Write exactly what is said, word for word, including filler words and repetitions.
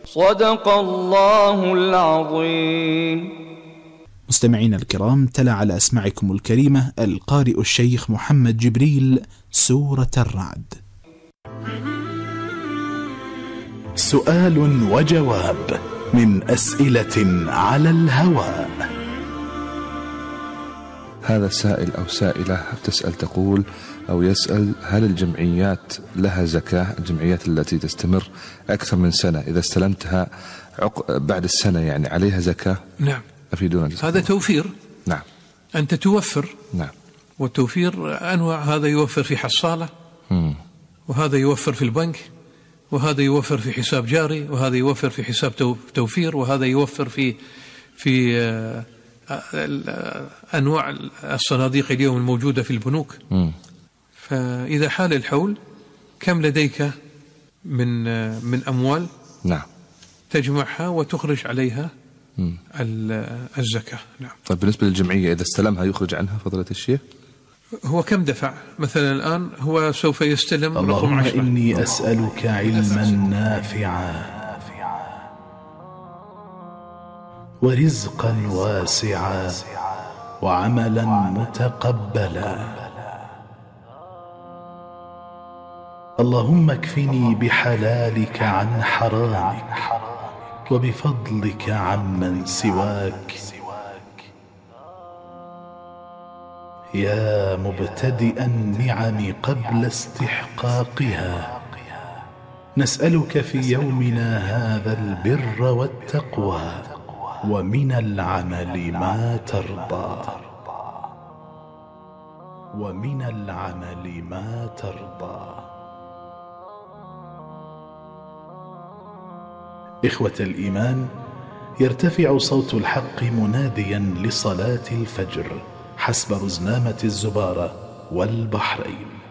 صدق الله العظيم. مستمعينا الكرام، تلا على أسماعكم الكريمة القارئ الشيخ محمد جبريل سورة الرعد. سؤال وجواب من أسئلة على الهواء. هذا سائل أو سائلة تسأل تقول أو يسأل: هل الجمعيات لها زكاة؟ الجمعيات التي تستمر أكثر من سنة إذا استلمتها بعد السنة يعني عليها زكاة؟ نعم. أفيدونا. هذا توفير. نعم. أنت توفر. نعم. والتوفير أنواع، هذا يوفر في حصالة، مم. وهذا يوفر في البنك، وهذا يوفر في حساب جاري، وهذا يوفر في حساب توفير، وهذا يوفر في في أنواع الصناديق اليوم الموجودة في البنوك. م. فإذا حال الحول كم لديك من من أموال؟ نعم. تجمعها وتخرج عليها م. الزكاة. نعم. طيب بالنسبة للجمعية إذا استلمها يخرج عنها فضيلة الشيخ؟ هو كم دفع؟ مثلا الآن هو سوف يستلم رقم اللهم عشرة. إني أسألك علما نافعا ورزقا واسعا وعملا متقبلا. اللهم اكفني بحلالك عن حرامك وبفضلك عمن سواك. يا مبتدئ النعم قبل استحقاقها، نسألك في يومنا هذا البر والتقوى ومن العمل ما ترضى ومن العمل ما ترضى. إخوة الإيمان، يرتفع صوت الحق مناديا لصلاة الفجر حسب رزنامة الزبارة والبحرين.